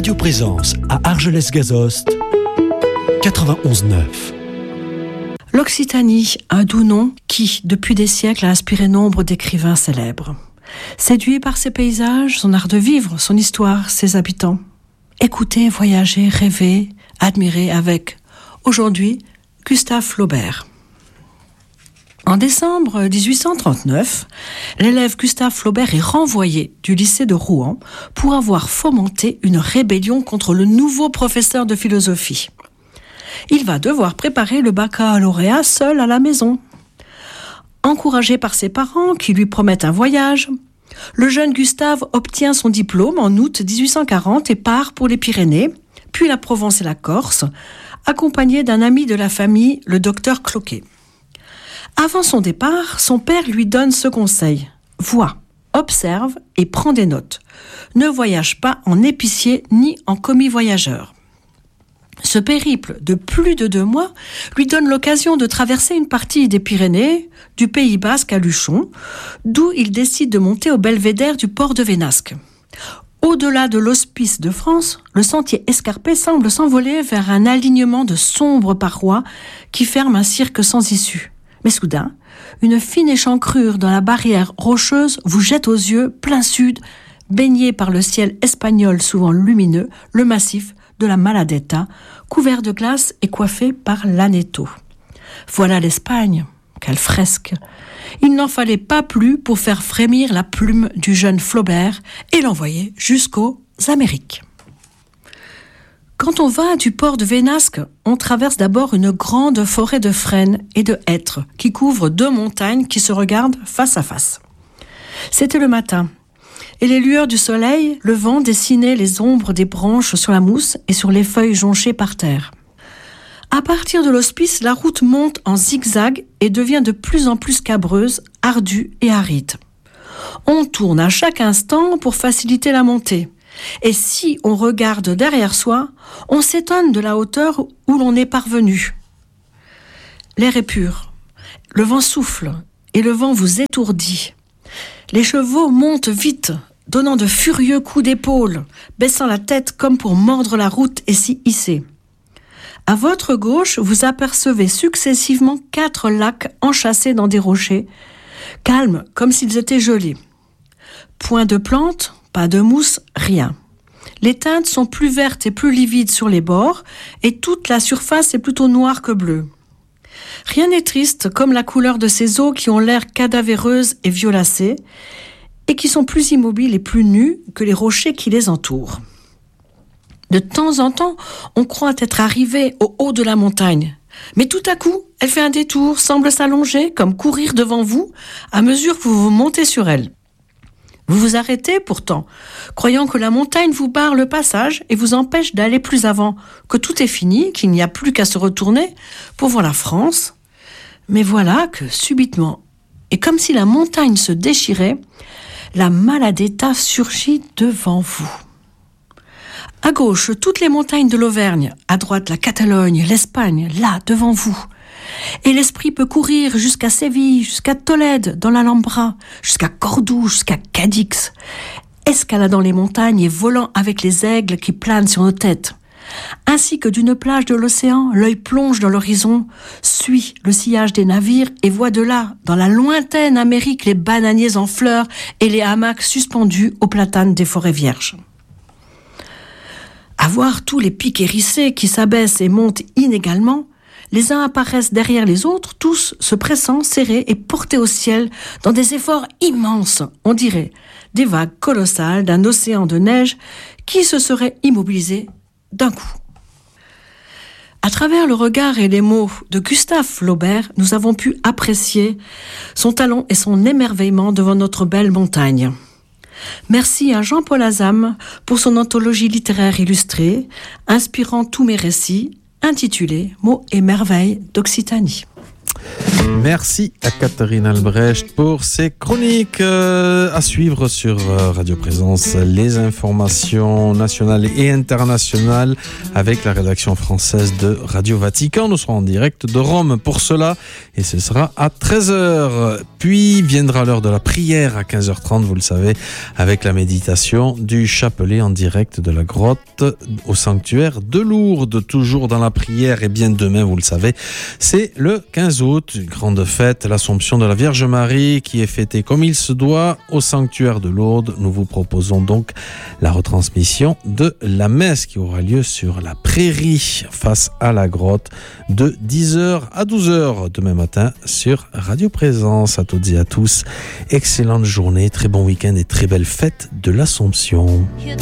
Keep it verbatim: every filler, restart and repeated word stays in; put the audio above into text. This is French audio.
Radio Présence à Argelès-Gazost, quatre-vingt-onze neuf. L'Occitanie, un doux nom qui, depuis des siècles, a inspiré nombre d'écrivains célèbres. Séduit par ses paysages, son art de vivre, son histoire, ses habitants. Écoutez, voyager, rêver, admirer avec, aujourd'hui, Gustave Flaubert. En décembre dix-huit cent trente-neuf, l'élève Gustave Flaubert est renvoyé du lycée de Rouen pour avoir fomenté une rébellion contre le nouveau professeur de philosophie. Il va devoir préparer le baccalauréat seul à la maison. Encouragé par ses parents qui lui promettent un voyage, le jeune Gustave obtient son diplôme en août dix-huit cent quarante et part pour les Pyrénées, puis la Provence et la Corse, accompagné d'un ami de la famille, le docteur Cloquet. Avant son départ, son père lui donne ce conseil. Vois, observe et prends des notes. Ne voyage pas en épicier ni en commis voyageur. Ce périple de plus de deux mois lui donne l'occasion de traverser une partie des Pyrénées, du Pays Basque à Luchon, d'où il décide de monter au belvédère du port de Vénasque. Au-delà de l'hospice de France, le sentier escarpé semble s'envoler vers un alignement de sombres parois qui ferment un cirque sans issue. Mais soudain, une fine échancrure dans la barrière rocheuse vous jette aux yeux, plein sud, baigné par le ciel espagnol souvent lumineux, le massif de la Maladeta, couvert de glace et coiffé par l'Aneto. Voilà l'Espagne, quelle fresque! Il n'en fallait pas plus pour faire frémir la plume du jeune Flaubert et l'envoyer jusqu'aux Amériques. Quand on va du port de Vénasque, on traverse d'abord une grande forêt de frênes et de hêtres qui couvre deux montagnes qui se regardent face à face. C'était le matin, et les lueurs du soleil, le vent dessinait les ombres des branches sur la mousse et sur les feuilles jonchées par terre. À partir de l'hospice, la route monte en zigzag et devient de plus en plus cabreuse, ardue et aride. On tourne à chaque instant pour faciliter la montée. Et si on regarde derrière soi, on s'étonne de la hauteur où l'on est parvenu. L'air est pur, le vent souffle et le vent vous étourdit. Les chevaux montent vite, donnant de furieux coups d'épaule, baissant la tête comme pour mordre la route et s'y hisser. À votre gauche, vous apercevez successivement quatre lacs enchâssés dans des rochers, calmes comme s'ils étaient gelés. Point de plantes, pas de mousse, rien. Les teintes sont plus vertes et plus livides sur les bords, et toute la surface est plutôt noire que bleue. Rien n'est triste comme la couleur de ces eaux qui ont l'air cadavéreuses et violacées, et qui sont plus immobiles et plus nues que les rochers qui les entourent. De temps en temps, on croit être arrivé au haut de la montagne. Mais tout à coup, elle fait un détour, semble s'allonger, comme courir devant vous, à mesure que vous vous montez sur elle. Vous vous arrêtez pourtant, croyant que la montagne vous barre le passage et vous empêche d'aller plus avant, que tout est fini, qu'il n'y a plus qu'à se retourner pour voir la France. Mais voilà que, subitement, et comme si la montagne se déchirait, la Maladeta surgit devant vous. À gauche, toutes les montagnes de l'Auvergne, à droite la Catalogne, l'Espagne, là, devant vous. Et l'esprit peut courir jusqu'à Séville, jusqu'à Tolède, dans l'Alhambra, jusqu'à Cordoue, jusqu'à Cadix, escaladant les montagnes et volant avec les aigles qui planent sur nos têtes. Ainsi que d'une plage de l'océan, l'œil plonge dans l'horizon, suit le sillage des navires et voit de là, dans la lointaine Amérique, les bananiers en fleurs et les hamacs suspendus aux platanes des forêts vierges. À voir tous les pics hérissés qui s'abaissent et montent inégalement, les uns apparaissent derrière les autres, tous se pressant, serrés et portés au ciel dans des efforts immenses, on dirait, des vagues colossales d'un océan de neige qui se serait immobilisé d'un coup. À travers le regard et les mots de Gustave Flaubert, nous avons pu apprécier son talent et son émerveillement devant notre belle montagne. Merci à Jean-Paul Azam pour son anthologie littéraire illustrée, inspirant tous mes récits, intitulé « Mots et merveilles d'Occitanie ». Merci à Catherine Albrecht pour ses chroniques. Euh, à suivre sur euh, Radio Présence, les informations nationales et internationales avec la rédaction française de Radio Vatican. Nous serons en direct de Rome pour cela et ce sera à treize heures. Puis viendra l'heure de la prière à quinze heures trente, vous le savez, avec la méditation du chapelet en direct de la grotte au sanctuaire de Lourdes. Toujours dans la prière et bien demain, vous le savez, c'est le quinze août, une grande fête, l'Assomption de la Vierge Marie qui est fêtée comme il se doit au sanctuaire de Lourdes. Nous vous proposons donc la retransmission de la messe qui aura lieu sur la prairie face à la grotte de dix heures à douze heures demain matin sur Radio Présence. À toutes et à tous, excellente journée, très bon week-end et très belle fête de l'Assomption.